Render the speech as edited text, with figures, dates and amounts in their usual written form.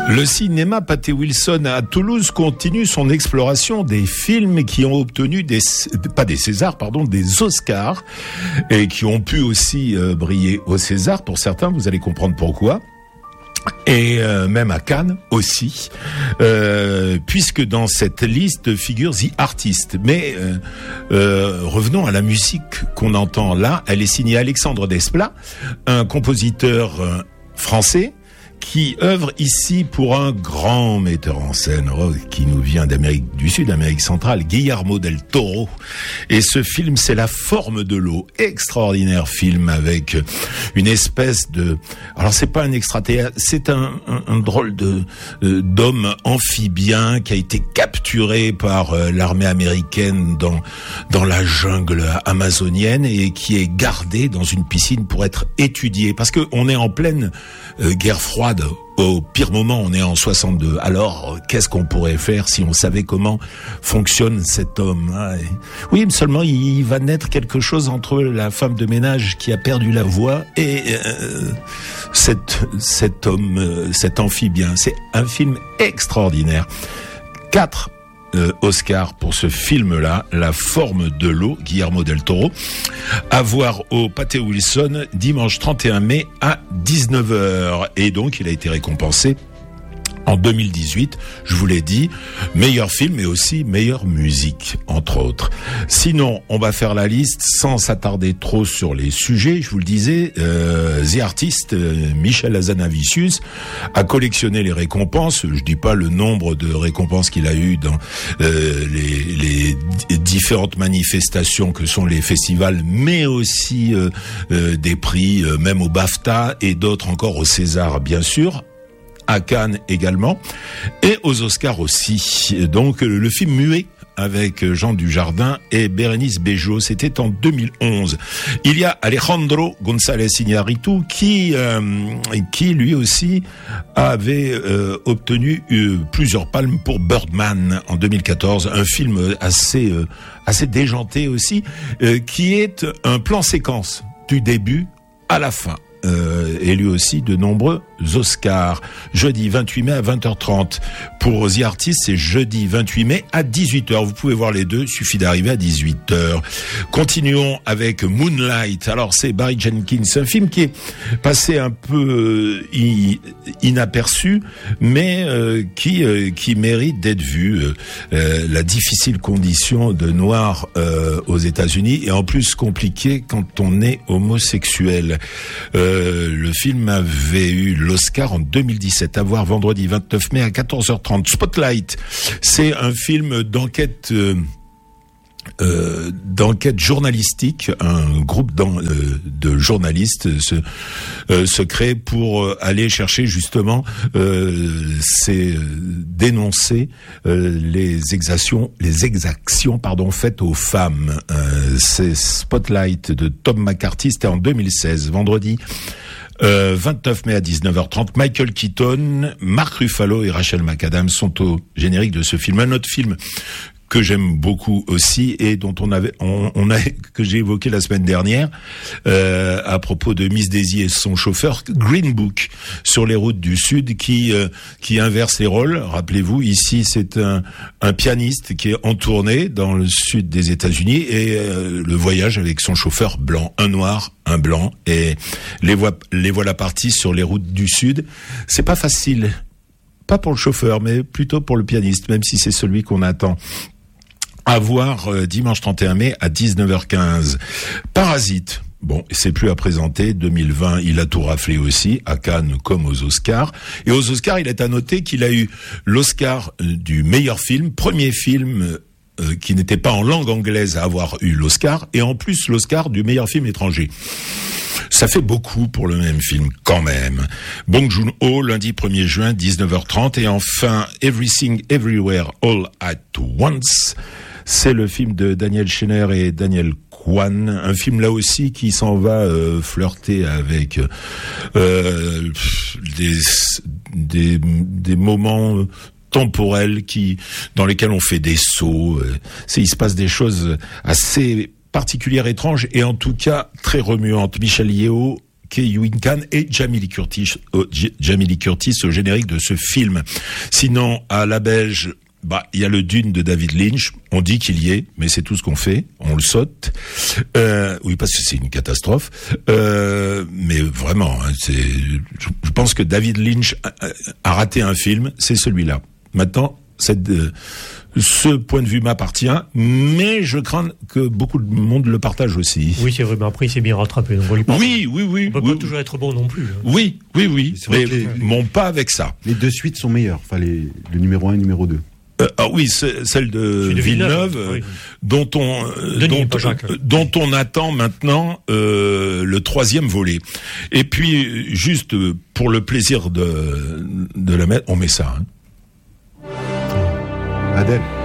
Le cinéma Pathé Wilson à Toulouse continue son exploration des films qui ont obtenu des Oscars et qui ont pu aussi briller au César. Pour certains, vous allez comprendre pourquoi. Et même à Cannes aussi, puisque dans cette liste figure The Artist. Mais revenons à la musique qu'on entend là. Elle est signée Alexandre Desplat, un compositeur français qui œuvre ici pour un grand metteur en scène qui nous vient d'Amérique du Sud, Amérique centrale, Guillermo del Toro. Et ce film, c'est La Forme de l'eau, extraordinaire film avec une espèce de... Alors c'est pas un extraterrestre, c'est un drôle d'homme amphibien qui a été capturé par l'armée américaine dans la jungle amazonienne et qui est gardé dans une piscine pour être étudié. Parce que on est en pleine guerre froide. Au pire moment, on est en 62. Alors, qu'est-ce qu'on pourrait faire si on savait comment fonctionne cet homme, hein? Oui, mais seulement il va naître quelque chose entre la femme de ménage qui a perdu la voix et cet homme, cet amphibien. C'est un film extraordinaire. 4 Oscar pour ce film-là, La Forme de l'eau, Guillermo del Toro, à voir au Pathé Wilson dimanche 31 mai à 19h. Et donc, il a été récompensé en 2018, je vous l'ai dit, meilleur film mais aussi meilleure musique, entre autres. Sinon, on va faire la liste sans s'attarder trop sur les sujets. Je vous le disais, The Artist, Michel Hazanavicius, a collectionné les récompenses. Je dis pas le nombre de récompenses qu'il a eu dans les différentes manifestations que sont les festivals, mais aussi des prix, même au BAFTA et d'autres encore au César, bien sûr, à Cannes également, et aux Oscars aussi. Donc le film muet avec Jean Dujardin et Bérénice Bejo, c'était en 2011. Il y a Alejandro González Iñárritu qui lui aussi avait obtenu plusieurs palmes pour Birdman en 2014, un film assez déjanté aussi, qui est un plan séquence du début à la fin. Et lui aussi de nombreux Oscars. Jeudi 28 mai à 20h30. Pour The Artist, c'est jeudi 28 mai à 18h. Vous pouvez voir les deux, il suffit d'arriver à 18h. Continuons avec Moonlight. Alors c'est Barry Jenkins, un film qui est passé un peu inaperçu, mais qui mérite d'être vu. La difficile condition de noir aux États-Unis, et en plus compliqué quand on est homosexuel. Le film avait eu l'Oscar en 2017, à voir vendredi 29 mai à 14h30. Spotlight, c'est un film d'enquête journalistique. Un groupe de journalistes se crée pour aller chercher justement dénoncer les exactions faites aux femmes. C'est Spotlight de Tom McCarthy, c'était en 2016, vendredi 29 mai à 19h30. Michael Keaton, Mark Ruffalo et Rachel McAdams sont au générique de ce film. Un autre film que j'aime beaucoup aussi et dont que j'ai évoqué la semaine dernière à propos de Miss Daisy et son chauffeur, Green Book, sur les routes du Sud, qui inverse les rôles. Rappelez-vous, ici c'est un pianiste qui est en tournée dans le sud des États-Unis et le voyage avec son chauffeur blanc, un noir, un blanc, et les voilà partis sur les routes du Sud. C'est pas facile, pas pour le chauffeur, mais plutôt pour le pianiste, même si c'est celui qu'on attend. À voir dimanche 31 mai à 19h15. Parasite. Bon, c'est plus à présenter. 2020, il a tout raflé aussi, à Cannes comme aux Oscars. Et aux Oscars, il est à noter qu'il a eu l'Oscar du meilleur film, premier film qui n'était pas en langue anglaise à avoir eu l'Oscar, et en plus l'Oscar du meilleur film étranger. Ça fait beaucoup pour le même film, quand même. Bong Joon-ho, lundi 1er juin, 19h30. Et enfin, Everything Everywhere All at Once. C'est le film de Daniel Schneider et Daniel Kwan. Un film là aussi qui s'en va flirter avec des moments temporels dans lesquels on fait des sauts. Il se passe des choses assez particulières, étranges et en tout cas très remuantes. Michelle Yeoh Ke-Huy Quan et Jamie Lee Curtis au générique de ce film. Sinon, à la Belge, il y a le Dune de David Lynch. On dit qu'il y est, mais c'est tout ce qu'on fait. On le saute. Oui, parce que c'est une catastrophe. Mais vraiment, je pense que David Lynch a raté un film. C'est celui-là. Maintenant, ce point de vue m'appartient, mais je crains que beaucoup de monde le partage aussi. Oui, c'est vrai, mais après il s'est bien rattrapé. Donc oui. On peut pas toujours être bon non plus. Oui. Mais bon, pas avec ça. Les deux suites sont meilleures. Enfin, le numéro 1 et le numéro 2. Celle de Villeneuve, oui. dont on attend maintenant le 3e volet. Et puis, juste pour le plaisir de la mettre, on met ça. Adèle.